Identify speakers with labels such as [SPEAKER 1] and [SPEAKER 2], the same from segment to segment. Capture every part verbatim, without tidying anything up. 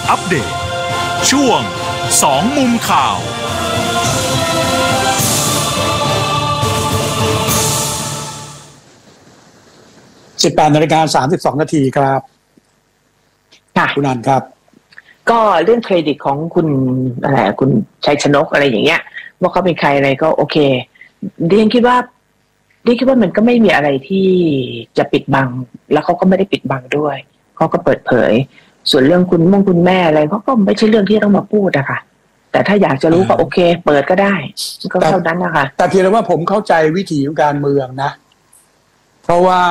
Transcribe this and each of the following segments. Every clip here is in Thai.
[SPEAKER 1] อัปเดตช่วงสองมุมข่าว
[SPEAKER 2] สิบแปดนาฬิกาสามสิบสองนาทีครับ
[SPEAKER 3] ค่ะ
[SPEAKER 2] คุณอันครับ
[SPEAKER 3] ก็เรื่องเครดิตของคุณอะไรคุณชัยชนกอะไรอย่างเงี้ยว่าเขาเป็นใครอะไรก็โอเคเดียนคิดว่าเดียนคิดว่ามันก็ไม่มีอะไรที่จะปิดบังแล้วเขาก็ไม่ได้ปิดบังด้วยเขาก็เปิดเผยส่วนเรื่องคุณม่งคุณแม่อะไรเขาก็ไม่ใช่เรื่องที่ต้องมาพูดอะค่ะแต่ถ้าอยากจะรู้ก็โอเคเปิดก็ได้ก็เท่านั้นนะคะ
[SPEAKER 2] แต่เพียงแต่ว่าผมเข้าใจวิถีของการเมืองนะเพราะว่า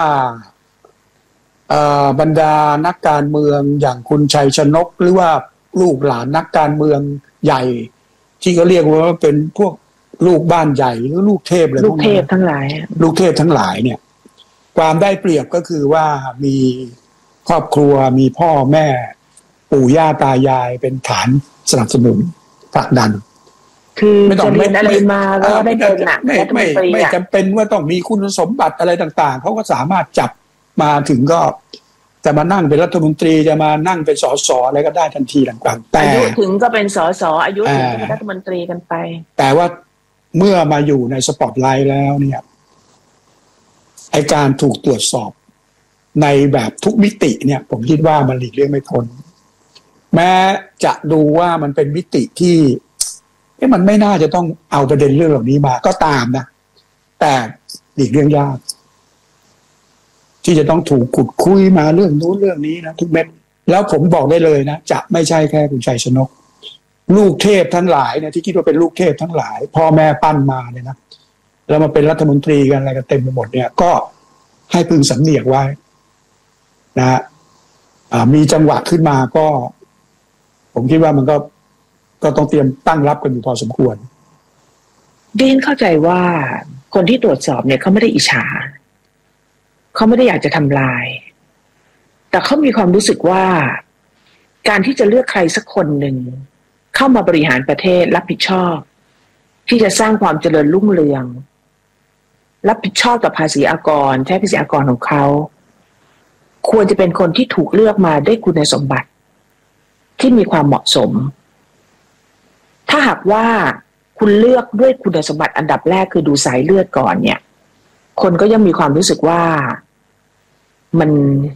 [SPEAKER 2] บรรดานักการเมืองอย่างคุณชัยชนกหรือว่าลูกหลานนักการเมืองใหญ่ที่เขาเรียกว่าเป็นพวกลูกบ้านใหญ่หรือลูกเทพอะไรพวกนี้ลูก
[SPEAKER 3] เทพทั้งหลาย
[SPEAKER 2] ลูกเทพทั้งหลายเนี่ยความได้เปรียบก็คือว่ามีครอบครัวมีพ่อแม่ปู่ย่าตายายเป็นฐานสนับสนุนผลักดัน
[SPEAKER 3] คือไม่ต้องเรียนอะไรมาก็ได้เป็นหนัก
[SPEAKER 2] ไม่ไม่ไม่จำเป็นว่าต้องมีคุณสมบัติอะไรต่างๆเขาก็สามารถจับมาถึงก็จะมานั่งเป็นรัฐมนตรีจะมานั่งเป็นสสอะไรก็ได้ทันทีต่างๆแต่
[SPEAKER 3] อายุถึงก็เป็นสสอายุถึงก็เป็นรัฐมนตรีกันไป
[SPEAKER 2] แต่ว่าเมื่อมาอยู่ในสปอตไลท์แล้วเนี่ยไอการถูกตรวจสอบในแบบทุกมิติเนี่ยผมคิดว่ามันหลีกเลี่ยงไม่พ้นแม้จะดูว่ามันเป็นมิติที่เอ๊ะมันไม่น่าจะต้องเอาประเด็นเรื่องเหล่านี้มาก็ตามนะแต่หลีกเลี่ยงยากที่จะต้องถูกขุดคุยมาเรื่องนู้นเรื่องนี้นะทุกเม็ดแล้วผมบอกได้เลยนะจะไม่ใช่แค่คุณชัยชนกลูกเทพทั้งหลายเนี่ยที่คิดว่าเป็นลูกเทพทั้งหลายพ่อแม่ปั้นมาเนี่ยนะแล้วมาเป็นรัฐมนตรีกันอะไรกันเต็มไปหมดเนี่ยก็ให้พึงสำเนียกไว้นะฮะมีจังหวะขึ้นมาก็ผมคิดว่ามันก็ก็ต้องเตรียมตั้งรับกันอยู่พอสมควร
[SPEAKER 3] ดิฉันเข้าใจว่าคนที่ตรวจสอบเนี่ยเขาไม่ได้อิจฉาเขาไม่ได้อยากจะทำลายแต่เขามีความรู้สึกว่าการที่จะเลือกใครสักคนหนึ่งเข้ามาบริหารประเทศรับผิดชอบที่จะสร้างความเจริญรุ่งเรืองรับผิดชอบต่อภาษีอากรใช้ภาษีอากรของเขาควรจะเป็นคนที่ถูกเลือกมาด้วยคุณสมบัติที่มีความเหมาะสมถ้าหากว่าคุณเลือกด้วยคุณสมบัติอันดับแรกคือดูสายเลือดก่อนเนี่ยคนก็ยังมีความรู้สึกว่ามัน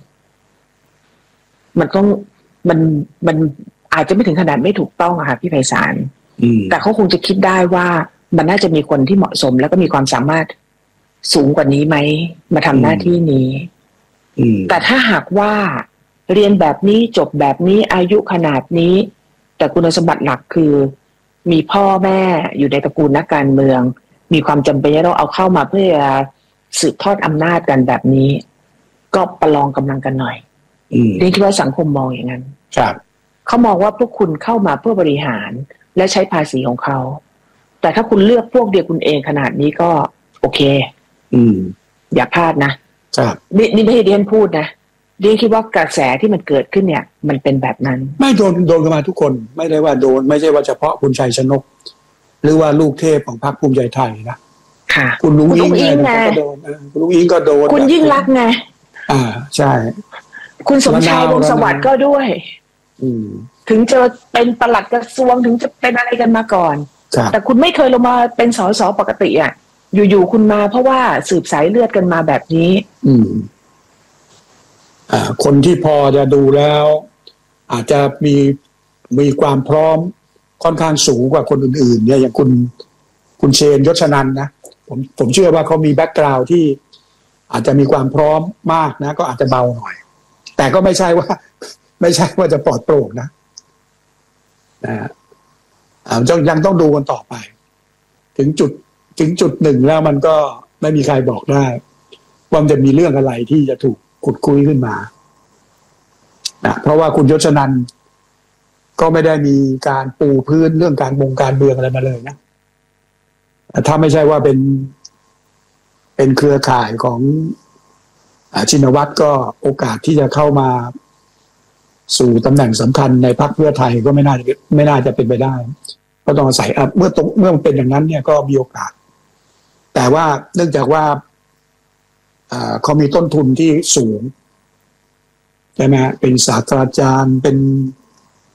[SPEAKER 3] มันต้องมันมันอาจจะไม่ถึงขนาดไม่ถูกต้องอะค่ะพี่ไพศาลแต่เขาคงจะคิดได้ว่ามันน่าจะมีคนที่เหมาะสมแล้วก็มีความสามารถสูงกว่านี้ไหมมาทำหน้าที่นี้แต่ถ้าหากว่าเรียนแบบนี้จบแบบนี้อายุขนาดนี้แต่คุณสมบัติหลักคือมีพ่อแม่อยู่ในตระกูลนักการเมืองมีความจำเป็นที่เราเอาเข้ามาเพื่อสืบทอดอำนาจกันแบบนี้ก็ประลองกำลังกันหน่อยเรียนคิดว่าสังคมมองอย่างนั้น
[SPEAKER 2] ครับ
[SPEAKER 3] เขามองว่าพวกคุณเข้ามาเพื่อบริหารและใช้ภาษีของเขาแต่ถ้าคุณเลือกพวกเดียวคุณเองขนาดนี้ก็โอเค
[SPEAKER 2] อืม
[SPEAKER 3] อย่าพลาดนะครับนี่นี่ไม่ให้เดียนพูดนะเดียนคิดว่ากระแสที่มันเกิดขึ้นเนี่ยมันเป็นแบบนั้น
[SPEAKER 2] ไม่โดนโดนกันมาทุกคนไม่ได้ว่าโดนไม่ใช่ว่าเฉพาะคุณชัยชนกหรือว่าลูกเทพของพรรคภูมิใจไทยนะ
[SPEAKER 3] ค่ะ
[SPEAKER 2] คุณลุงอิงไงก็โดนคุณลุงอิงก็โดน
[SPEAKER 3] คุณยิ่งรักไง
[SPEAKER 2] อ่าใช่
[SPEAKER 3] คุณสมชายวงศ์สวัสดิ์ก็ด้วย
[SPEAKER 2] อืม
[SPEAKER 3] ถึงจะเป็นปลัดกระทรวงถึงจะเป็นอะไรกันมาก่อนแต่คุณไม่เคยลงมาเป็นสสปกติอ่ะอยู่ๆคุณมาเพราะว่าสืบสายเลือดกันมาแบบนี้
[SPEAKER 2] อืมอ่าคนที่พอจะดูแล้วอาจจะมีมีความพร้อมค่อนข้างสูงกว่าคนอื่นๆเนี่ยอย่างคุณคุณเชนยศนันท์นะผมผมเชื่อว่าเขามีแบ็คกราวด์ที่อาจจะมีความพร้อมมากนะก็อาจจะเบาหน่อยแต่ก็ไม่ใช่ว่าไม่ใช่ว่าจะปลอดโปร่งนะนะอ่ายังยังต้องดูกันต่อไปถึงจุดถึงจุดหนึ่งแล้วมันก็ไม่มีใครบอกได้ว่ามันจะมีเรื่องอะไรที่จะถูกขุดคุยขึ้นมานะเพราะว่าคุณยศนันท์ก็ไม่ได้มีการปูพื้นเรื่องการบงการเมืองอะไรมาเลยนะถ้าไม่ใช่ว่าเป็นเป็นเครือข่ายของชินวัตรก็โอกาสที่จะเข้ามาสู่ตำแหน่งสำคัญในพรรคเพื่อไทยก็ไม่น่าจะไม่น่าจะเป็นไปได้ก็ต้องอาศัยเมื่อตรงเมื่อมันเป็นอย่างนั้นเนี่ยก็มีโอกาสแต่ว่าเนื่องจากว่าเขามีต้นทุนที่สูงใช่ไหมเป็นศาสตราจารย์เป็น